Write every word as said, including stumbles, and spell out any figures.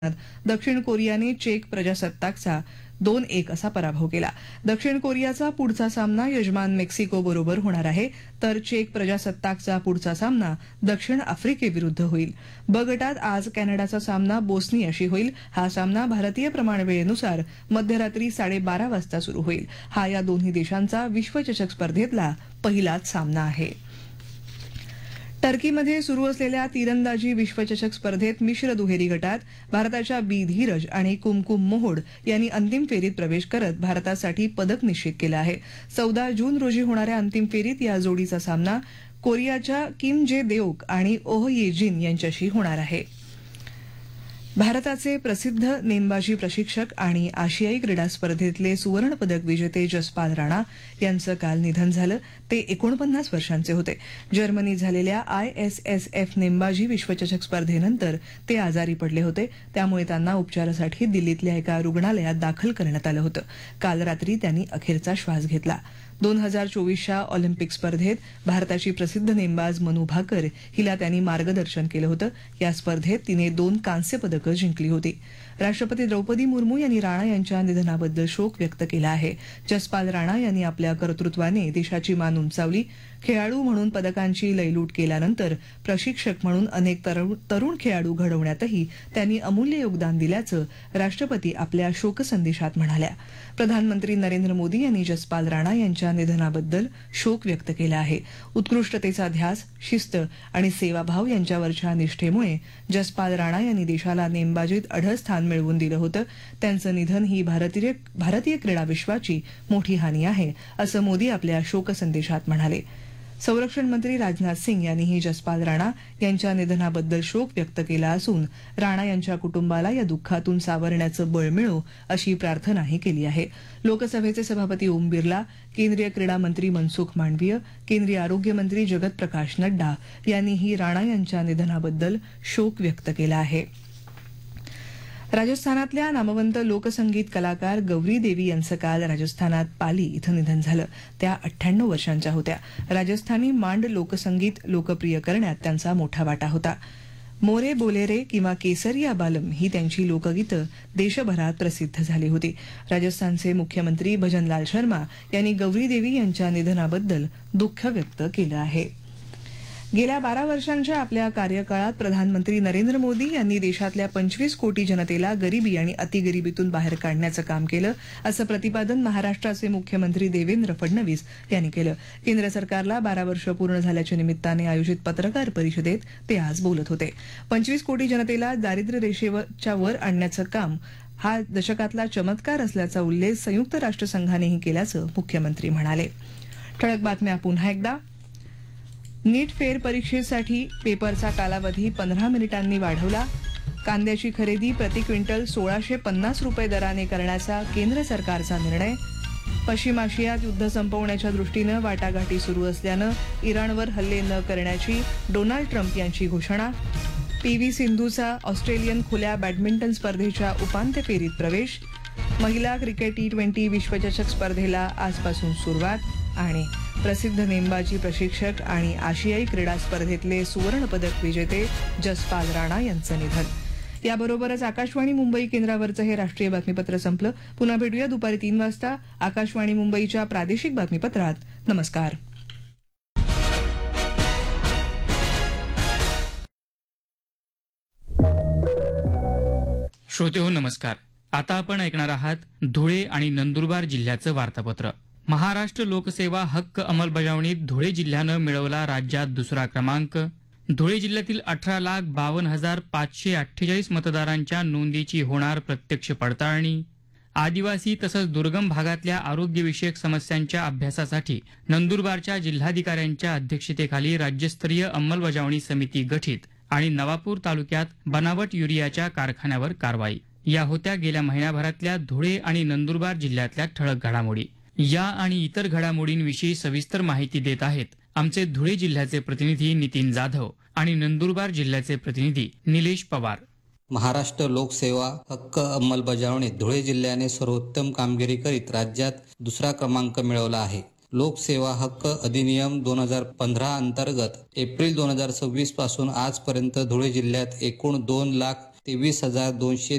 दक्षिण कोरियाने चेक प्रजासत्ताकचा दोन एक असा पराभव केला. दक्षिण कोरियाचा पुढचा सामना यजमान मेक्सिको बरोबर होणार आहे, तर चेक प्रजासत्ताकचा पुढचा सामना दक्षिण आफ्रिकेविरुद्ध होईल. ब गटात आज कॅनडाचा सामना बोस्नियाशी होईल. हा सामना भारतीय प्रमाणवेळेनुसार मध्यरात्री साडेबारा वाजता सुरू होईल. हा या दोन्ही देशांचा विश्वचषक स्पर्धेतला पहिलाच सामना आहे. टर्कीमध्ये सुरू असलेल्या तीरंदाजी विश्वचषक स्पर्धेत मिश्र दुहेरी गटात भारताच्या बी धीरज आणि कुमकुम मोहोड यांनी अंतिम फेरीत प्रवेश करत भारतासाठी पदक निश्चित केलं आहे. चौदा जून रोजी होणाऱ्या अंतिम फेरीत या जोडीचा सामना कोरियाच्या किम जे देओक आणि ओह ये जिन यांच्याशी होणार आहे. भारताचे प्रसिद्ध नेमबाजी प्रशिक्षक आणि आशियाई क्रीडा स्पर्धेतले सुवर्णपदक विजेते जसपाल राणा यांचं काल निधन झालं. ते एकोणपन्नास वर्षांचे होते. जर्मनीत झालेल्या आय एस एस एफ नेमबाजी विश्वचषक स्पर्धेनंतर ते आजारी पडले होते. त्यामुळे त्यांना उपचारासाठी दिल्लीतल्या एका रुग्णालयात दाखल करण्यात आलं होतं. काल रात्री त्यांनी अखेरचा श्वास घेतला. दोन हजार चोवीसच्या ऑलिम्पिक स्पर्धेत भारताची प्रसिद्ध नेमबाज मनू भाकर हिला त्यांनी मार्गदर्शन केलं होतं. या स्पर्धेत तिने दोन कांस्य पदकं जिंकली होती. राष्ट्रपती द्रौपदी मुर्मू यांनी राणा यांच्या निधनाबद्दल शोक व्यक्त केला आहे. जसपाल राणा यांनी आपल्या कर्तृत्वाने देशाची मान उंचावली. खेळाडू म्हणून पदकांची लयलूट केल्यानंतर प्रशिक्षक म्हणून अनेक तरुण खेळाडू घडवण्यातही त्यांनी अमूल्य योगदान दिल्याचं राष्ट्रपती आपल्या शोकसंदेशात म्हणाल्या. प्रधानमंत्री नरेंद्र मोदी यांनी जसपाल राणा यांच्या निधनाबद्दल शोक व्यक्त केला आहे. उत्कृष्टतेचा ध्यास, शिस्त आणि सेवाभाव यांच्यावरच्या निष्ठेमुळे जसपाल राणा यांनी देशाला नेमबाजीत अढळ स्थान मिळवून दिलं होतं. त्यांचं निधन ही भारतीय भारतीय क्रीडा विश्वाची मोठी हानी आहे, असं मोदी आपल्या शोकसंदेशात म्हणाले. संरक्षण मंत्री राजनाथ सिंग यांनीही जसपाल राणा यांच्या निधनाबद्दल शोक व्यक्त केला असून राणा यांच्या कुटुंबाला या दुःखातून सावरण्याचं बळ मिळो अशी प्रार्थनाही केली आहे. लोकसभेचे सभापती ओम बिर्ला, केंद्रीय क्रीडा मंत्री मनसुख मांडवीय, केंद्रीय आरोग्य मंत्री जगत प्रकाश नड्डा यांनीही राणा यांच्या निधनाबद्दल शोक व्यक्त केला आहे. राजस्थानातल्या नामवंत लोकसंगीत कलाकार गौरी देवी यांचं काल राजस्थानात पाली इथं निधन झालं. त्या अठ्ठ्याण्णव वर्षांच्या होत्या. राजस्थानी मांड लोकसंगीत लोकप्रिय करण्यात त्यांचा मोठा वाटा होता. मोरे बोलेरे किंवा केसरिया बालम ही त्यांची लोकगीतं देशभरात प्रसिद्ध झाली होती. राजस्थानचे मुख्यमंत्री भजनलाल शर्मा यांनी गौरी देवी यांच्या निधनाबद्दल दुःख व्यक्त केलं आहे. गेल्या बारा वर्षांच्या आपल्या कार्यकाळात प्रधानमंत्री नरेंद्र मोदी यांनी देशातल्या पंचवीस कोटी जनतेला गरिबी आणि अतिगरिबीतून बाहेर काढण्याचं काम केलं, असं प्रतिपादन महाराष्ट्राचे मुख्यमंत्री देवेंद्र फडणवीस यांनी केलं. केंद्र सरकारला बारा वर्ष पूर्ण झाल्याच्या निमित्ताने आयोजित पत्रकार परिषदेत ते आज बोलत होते. पंचवीस कोटी जनतेला दारिद्र्य रेषेच्या वर आणण्याचं काम हा दशकातला चमत्कार असल्याचा उल्लेख संयुक्त राष्ट्रसंघानेही केल्याचं मुख्यमंत्री म्हणाले. ठळक बातम्या पुन्हा एकदा. नीट फेर परीक्षेसाठी पेपरचा कालावधी पंधरा मिनिटांनी वाढवला. कांद्याची खरेदी प्रति क्विंटल सोळाशे पन्नास रुपये दराने करण्याचा केंद्र सरकारचा निर्णय. पश्चिम आशियात युद्ध संपवण्याच्या दृष्टीनं वाटाघाटी सुरू असल्यानं इराणवर हल्ले न करण्याची डोनाल्ड ट्रम्प यांची घोषणा. पी व्ही सिंधूचा ऑस्ट्रेलियन खुल्या बॅडमिंटन स्पर्धेच्या उपांत्य फेरीत प्रवेश. महिला क्रिकेट टी ट्वेंटी विश्वचषक स्पर्धेला आजपासून सुरुवात. आणि प्रसिद्ध नेमबाजी प्रशिक्षक आणि आशियाई क्रीडा स्पर्धेतले सुवर्णपदक विजेते जसपाल राणा यांचं निधन. याबरोबरच आकाशवाणी मुंबई केंद्रावरचं हे राष्ट्रीय बातमीपत्र संपलं. पुन्हा भेटूया दुपारी तीन वाजता आकाशवाणी मुंबईच्या प्रादेशिक बातमीपत्रात. नमस्कार. श्रोतेहो नमस्कार. आता आपण ऐकणार आहात धुळे आणि नंदुरबार जिल्ह्याचं वार्तापत्र. महाराष्ट्र लोकसेवा हक्क अंमलबजावणीत धुळे जिल्ह्यानं मिळवला राज्यात दुसरा क्रमांक. धुळे जिल्ह्यातील अठरा लाख बावन्न हजार पाचशे अठ्ठेचाळीस मतदारांच्या नोंदीची होणार प्रत्यक्ष पडताळणी. आदिवासी तसंच दुर्गम भागातल्या आरोग्यविषयक समस्यांच्या अभ्यासासाठी नंदुरबारच्या जिल्हाधिकाऱ्यांच्या अध्यक्षतेखाली राज्यस्तरीय अंमलबजावणी समिती गठीत. आणि नवापूर तालुक्यात बनावट युरियाच्या कारखान्यावर कारवाई. या होत्या गेल्या महिन्याभरातल्या धुळे आणि नंदुरबार जिल्ह्यातल्या ठळक घडामोडी. या आणि इतर घडामोडींविषयी सविस्तर माहिती देत आहेत आमचे धुळे जिल्ह्याचे प्रतिनिधी नितीन जाधव आणि नंदुरबार जिल्ह्याचे प्रतिनिधी निलेश पवार. महाराष्ट्र लोकसेवा हक्क अंमलबजावणीत धुळे जिल्ह्याने सर्वोत्तम कामगिरी करीत राज्यात दुसरा क्रमांक मिळवला आहे. लोकसेवा हक्क अधिनियम दोन हजार पंधरा अंतर्गत एप्रिल दोन हजार सव्वीस पासून आजपर्यंत धुळे जिल्ह्यात एकूण दोन लाख तेवीस हजार दोनशे